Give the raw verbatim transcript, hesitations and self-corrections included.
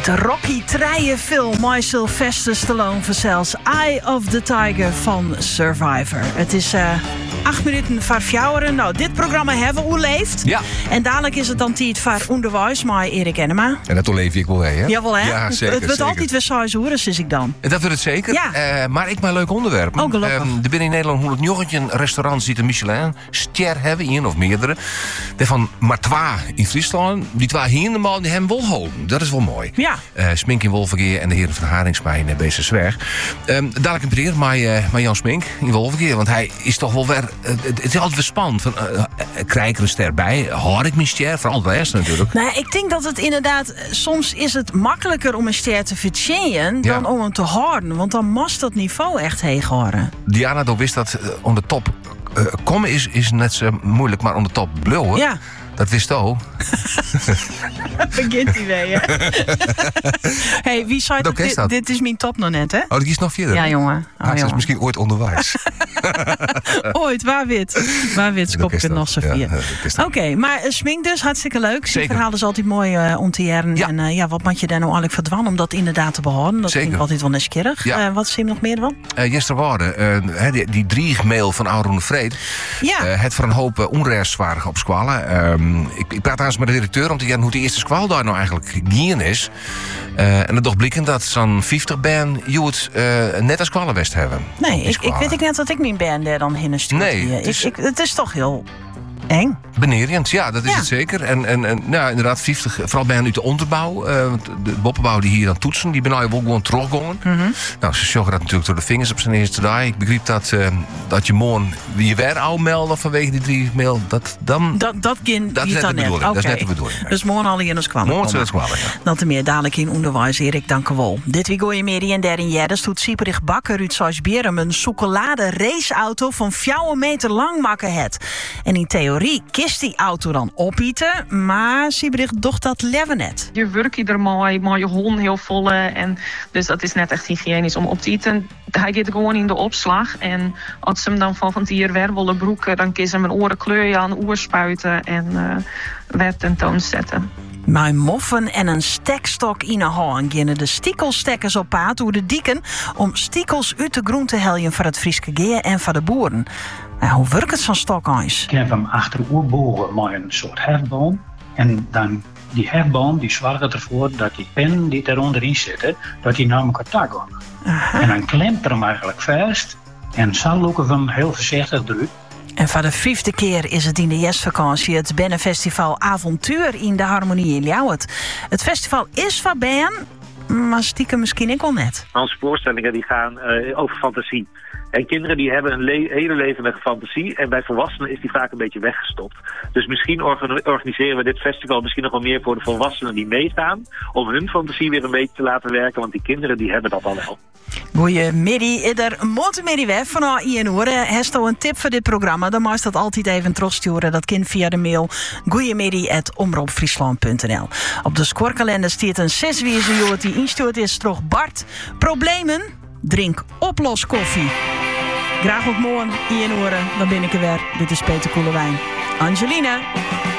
Uit de Rocky Treien film My Sylvester Stallone verzels Eye of the Tiger van Survivor. Het is uh, acht minuten voor fjouweren. Nou, dit programma hebben we oerleefd. Ja. En dadelijk is het dan tijd voor Onderwijs met Erik Enema. En dat leef ik wel mee, hè? Jawel, hè? Ja, zeker. Het wordt zeker. altijd weer zes uur, dus ik dan. Dat wordt het zeker. Ja. Uh, maar ik mijn leuk onderwerp. Oh, gelukkig. Um, er binnen in Nederland honderdnegentien restaurants die de Michelin ster hebben, één of meerdere. Daarvan maar twee in Friesland. Die twee hier normaal die hebben wel houden. Dat is wel mooi. Ja. Uh, Smink in Wolvergeer en de heren van Haringsma in B C Zwerg. Um, dadelijk een preer maar, uh, maar Jan Smink in Wolvergeer. Want hij is toch wel weer... Uh, het is altijd weer spannend. Van, uh, uh, krijg ik er een ster bij? Hoor ik mijn ster? Vooral het beste natuurlijk. Nou, ik denk dat het inderdaad... Soms is het makkelijker om een ster te vertjeien dan Ja. om hem te houden. Want dan mast dat niveau echt heen horen. Diana, toch wist dat uh, om de top uh, komen is, is net zo moeilijk, maar om de top blowen, Ja. dat wist ook. Begint hij weer, hè? Hey, wie zei Welke dat? is dat? Dit, dit is mijn top nog net, hè? Oh, dat is nog verder. Ja, jongen. Oh, Ah, ze is jongen. misschien ooit onderwijs. Ooit, waar wit? Waar wit skop ik het nog zo Ja, vier. dat is dat. Oké, maar uh, Smink dus, hartstikke leuk. Zijn Zeker. verhaal is altijd mooi uh, om te jaren. Ja. En uh, ja, wat moet je daar nou eigenlijk verdwanen om dat inderdaad te behouden? Dat Zeker. vind ik altijd wel nieuwsgierig. Ja. Uh, wat zie je nog meer van? Uh, Jesterwaarde, uh, die, die driegmail van Aron Vreed. Ja. Uh, het voor een hoop uh, onrust waren op squallen. Um, ik, ik praat eens met de directeur om te kijken hoe de eerste squal daar nou eigenlijk gaan is. Uh, en het toch blikken dat zo'n vijftig ben je het uh, net als squallenwest hebben. Nee, Die ik, ik squallen. weet ik net dat ik mijn band daar dan heen stuur. Nee, het het is, is- ik, het is toch heel eng. Benerend, ja, dat is Ja. het zeker. En, en, en nou, inderdaad, vijftig, vooral bij hen uit de onderbouw. Uh, want de boppenbouw die hier aan toetsen, die ben nou wel gewoon teruggegaan. Mhm. Nou, ze joggen dat natuurlijk door de vingers op zijn eerste dag. Ik begreep dat, uh, dat je morgen wie weer oud melden vanwege die drie mail. Dat, dan, Dat, dat kind dat is niet net de dan net. bedoeling. Dat is Oké. net de bedoeling. Dus morgen al hier naar kwam. Morgen zullen het kwallen, ja. Dat er meer dadelijk in onderwijs, Erik, dank u wel. Dit week gooi je meer in derde jaar. Dat doet Sieperich Bakker uit Saisberum een chocolade raceauto van vier meter lang maken het. En in theorie kist die auto dan opeten, maar Sieperich docht dat leven net. Je werkt er mooi, maar je hond heel vol. En dus dat is net echt hygiënisch om op te eten. Hij gaat gewoon in de opslag. En als ze hem dan van van die wervelen broeken, dan kun je hem een oren kleuren aan, oer spuiten en uh, weer tentoonzetten. Mijn moffen en een stekstok in een hand gaan de stiekelstekkers op paard door de dieken om stiekels uit de groen te heljen voor het Frieske geer en voor de boeren. Maar hoe werkt het zo'n stok eens? Ik heb hem achterover bogen met een soort hefboom. En dan die hefboom die zorgt ervoor dat die pen die eronder in zitten, dat die naar elkaar tak gaan. En dan klemt er hem eigenlijk vast. En zo lopen we hem heel voorzichtig eruit. En voor de vijfde keer is het in de Jesvakantie het Bennenfestival Avontuur in de Harmonie in Ljouwert. Het festival is van Ben, maar stiekem misschien ook al net. Onze voorstellingen die gaan uh, over fantasie. En kinderen die hebben een le- hele levendige fantasie. En bij volwassenen is die vaak een beetje weggestopt. Dus misschien organ- organiseren we dit festival misschien nog wel meer voor de volwassenen die meestaan. Om hun fantasie weer een beetje te laten werken. Want die kinderen die hebben dat al wel. Goeiemiddag, er moet middag weg van Ian Horen. Heeft u een tip voor dit programma? Dan mag je dat altijd even terugsturen. Dat kind via de mail goeiemiddag at omroepfriesland punt n l. Op de scorekalender staat een zeswezen jood die instuurt is terug Bart. Problemen? Drink oploskoffie. Graag op morgen, Ian Horen. Dan ben ik er weer. Dit is Peter Koelewijn. Angelina.